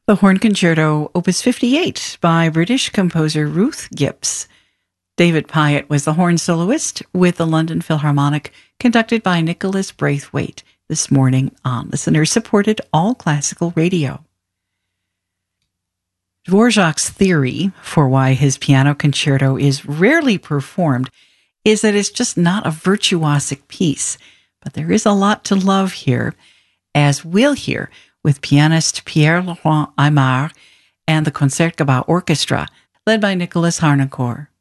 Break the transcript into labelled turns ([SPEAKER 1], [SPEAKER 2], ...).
[SPEAKER 1] The Horn Concerto, Opus 58, by British composer Ruth Gibbs. David Pyatt was the horn soloist with the London Philharmonic, conducted by Nicholas Braithwaite, this morning on listener-supported all-classical radio. Dvorak's theory for why his piano concerto is rarely performed is that it's just not a virtuosic piece, but there is a lot to love here, as we'll hear with pianist Pierre-Laurent Aimard and the Concertgebouw Orchestra, led by Nicholas Harnoncourt.